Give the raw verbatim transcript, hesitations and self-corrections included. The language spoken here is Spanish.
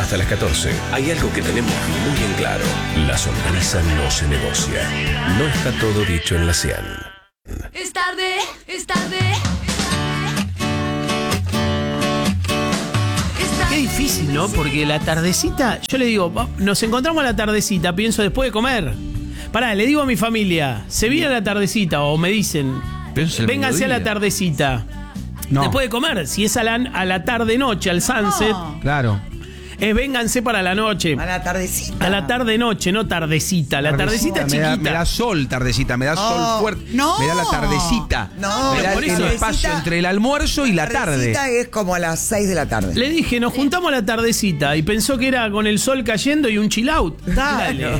Hasta las catorce hay algo que tenemos muy en claro. La sonrisa no se negocia. No está todo dicho en la Cian. Es tarde, es tarde. Qué difícil, ¿no? Porque la tardecita, yo le digo, nos encontramos a la tardecita, pienso después de comer. Pará, le digo a mi familia, se viene la tardecita, o me dicen, vénganse a la tardecita. No. Después de comer, si es a la, a la tarde-noche, al sunset. No. Claro. Es vénganse para la noche. A la tardecita. A la tarde-noche, no tardecita. La tardecita, tardecita chiquita. Me da, me da sol, tardecita. Me da oh, sol fuerte. No. Me da la tardecita. No. Me da el, el espacio entre el almuerzo y la, la tarde. La tardecita es como a las seis de la tarde. Le dije, nos juntamos a la tardecita. Y pensó que era con el sol cayendo y un chill out. Dale.